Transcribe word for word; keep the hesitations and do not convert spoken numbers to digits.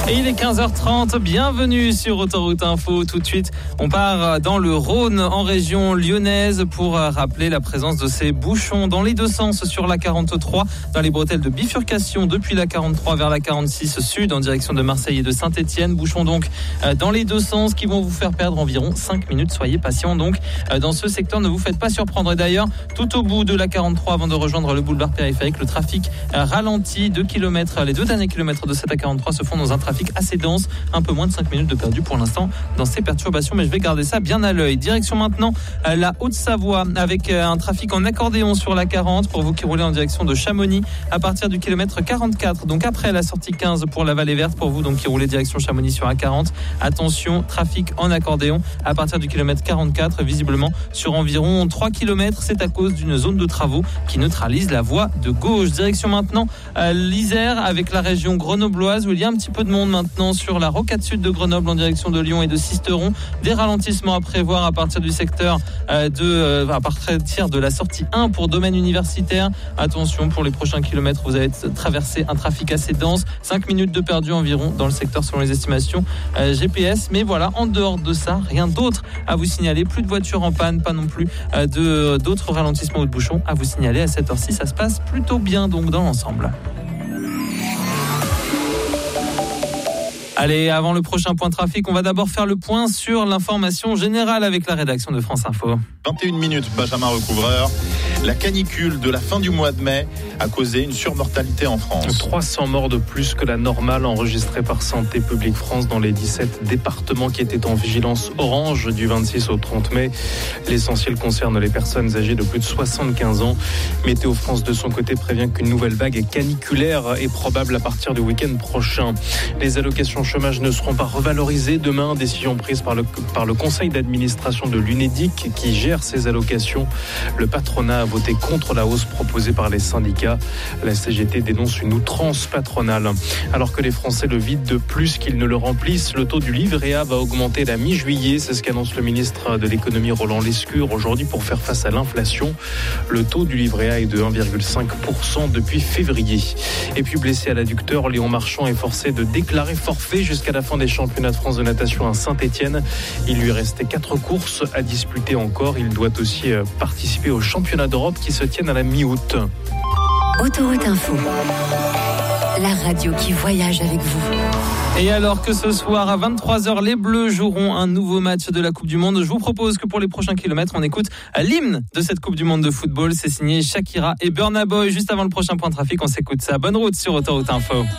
Et il est quinze heures trente, bienvenue sur Autoroute Info. Tout de suite, on part dans le Rhône, en région lyonnaise, pour rappeler la présence de ces bouchons dans les deux sens sur la quarante-trois, dans les bretelles de bifurcation depuis la quarante-trois vers la quarante-six sud, en direction de Marseille et de Saint-Etienne. Bouchons donc dans les deux sens qui vont vous faire perdre environ cinq minutes. Soyez patients donc dans ce secteur, ne vous faites pas surprendre. Et d'ailleurs, tout au bout de la quarante-trois, avant de rejoindre le boulevard périphérique, le trafic ralentit. deux kilomètres, les deux derniers kilomètres de cette A quarante-trois se font dans un trafic assez dense, un peu moins de cinq minutes de perdu pour l'instant dans ces perturbations, mais je vais garder ça bien à l'œil. Direction maintenant la Haute-Savoie, avec un trafic en accordéon sur la quarante pour vous qui roulez en direction de Chamonix à partir du kilomètre quarante-quatre, donc après la sortie quinze pour la Vallée Verte. Pour vous donc qui roulez direction Chamonix sur A quarante, attention, trafic en accordéon à partir du kilomètre quarante-quatre, visiblement sur environ trois kilomètres. C'est à cause d'une zone de travaux qui neutralise la voie de gauche. Direction maintenant à l'Isère, avec la région grenobloise où il y a un petit peu de monde maintenant sur la rocade sud de Grenoble en direction de Lyon et de Sisteron. Des ralentissements à prévoir à partir du secteur de, à partir de la sortie un pour domaine universitaire. Attention, pour les prochains kilomètres, vous allez traverser un trafic assez dense. cinq minutes de perdu environ dans le secteur selon les estimations G P S. Mais voilà, en dehors de ça, rien d'autre à vous signaler. Plus de voitures en panne, pas non plus de, d'autres ralentissements ou de bouchons à vous signaler. À cette heure-ci, ça se passe plutôt bien donc dans l'ensemble. Allez, avant le prochain point trafic, on va d'abord faire le point sur l'information générale avec la rédaction de France Info. vingt et une minutes, Benjamin Recouvreur. La canicule de la fin du mois de mai a causé une surmortalité en France. trois cents morts de plus que la normale enregistrée par Santé publique France dans les dix-sept départements qui étaient en vigilance orange du vingt-six au trente mai. L'essentiel concerne les personnes âgées de plus de soixante-quinze ans. Météo France, de son côté, prévient qu'une nouvelle vague caniculaire est probable à partir du week-end prochain. Les allocations chômage ne seront pas revalorisées demain. Décision prise par le, par le conseil d'administration de l'UNEDIC qui gère ces allocations. Le patronat a voté contre la hausse proposée par les syndicats. La C G T dénonce une outrance patronale. Alors que les Français le vident de plus qu'ils ne le remplissent, le taux du livret A va augmenter la mi-juillet. C'est ce qu'annonce le ministre de l'économie Roland Lescure aujourd'hui pour faire face à l'inflation. Le taux du livret A est de un virgule cinq pour cent depuis février. Et puis blessé à l'adducteur, Léon Marchand est forcé de déclarer forfait jusqu'à la fin des championnats de France de natation à Saint-Etienne. Il lui restait quatre courses à disputer encore. Il doit aussi participer aux championnats d'Europe qui se tiennent à la mi-août. Autoroute Info, la radio qui voyage avec vous. Et alors que ce soir à vingt-trois heures, les Bleus joueront un nouveau match de la Coupe du Monde, je vous propose que pour les prochains kilomètres, on écoute l'hymne de cette Coupe du Monde de football. C'est signé Shakira et Burna Boy. Juste avant le prochain point trafic, on s'écoute ça. Bonne route sur Autoroute Info.